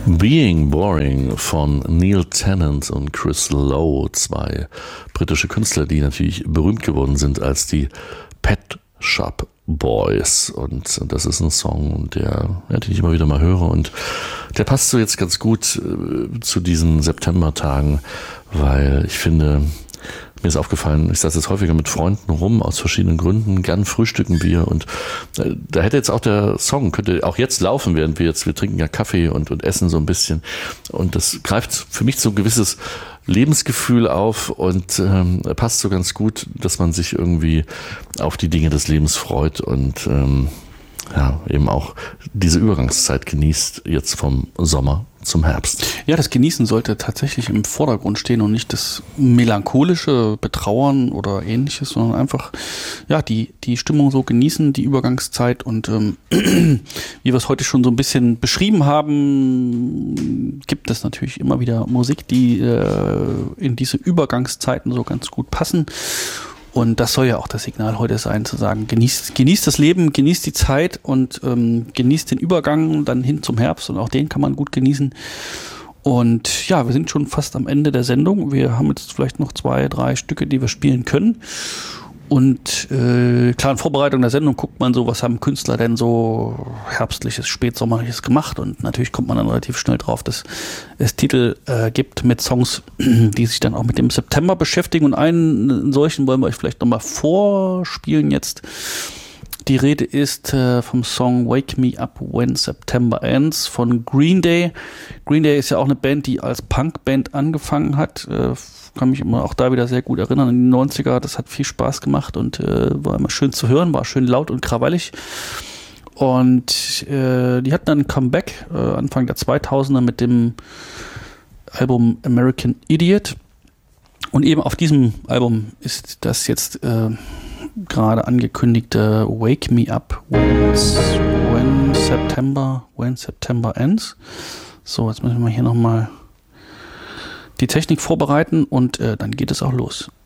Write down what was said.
Being Boring von Neil Tennant und Chris Lowe, zwei britische Künstler, die natürlich berühmt geworden sind als die Pet Shop Boys. Und das ist ein Song, den ich immer wieder mal höre. Und der passt so jetzt ganz gut zu diesen Septembertagen, weil ich finde, mir ist aufgefallen, ich saß jetzt häufiger mit Freunden rum, aus verschiedenen Gründen, gern frühstücken wir und da hätte jetzt auch der Song, könnte auch jetzt laufen, während wir trinken ja Kaffee und essen so ein bisschen und das greift für mich so ein gewisses Lebensgefühl auf und passt so ganz gut, dass man sich irgendwie auf die Dinge des Lebens freut und eben auch diese Übergangszeit genießt, jetzt vom Sommer zum Herbst. Ja, das Genießen sollte tatsächlich im Vordergrund stehen und nicht das melancholische Betrauern oder ähnliches, sondern einfach die Stimmung so genießen, die Übergangszeit und wie wir es heute schon so ein bisschen beschrieben haben, gibt es natürlich immer wieder Musik, die in diese Übergangszeiten so ganz gut passen. Und das soll ja auch das Signal heute sein, zu sagen, genießt das Leben, genießt die Zeit und genießt den Übergang dann hin zum Herbst und auch den kann man gut genießen. Und ja, wir sind schon fast am Ende der Sendung. Wir haben jetzt vielleicht noch 2, 3 Stücke, die wir spielen können. Und klar, in Vorbereitung der Sendung guckt man so, was haben Künstler denn so herbstliches, spätsommerliches gemacht. Und natürlich kommt man dann relativ schnell drauf, dass es Titel gibt mit Songs, die sich dann auch mit dem September beschäftigen. Und einen solchen wollen wir euch vielleicht nochmal vorspielen jetzt. Die Rede ist vom Song Wake Me Up When September Ends von Green Day. Green Day ist ja auch eine Band, die als Punkband angefangen hat. Kann mich immer auch da wieder sehr gut erinnern an die 90er. Das hat viel Spaß gemacht und war immer schön zu hören, war schön laut und krawallig. Und die hatten dann ein Comeback Anfang der 2000er mit dem Album American Idiot. Und eben auf diesem Album ist das jetzt gerade angekündigte Wake Me Up When September Ends. So, jetzt müssen wir hier nochmal die Technik vorbereiten und dann geht es auch los.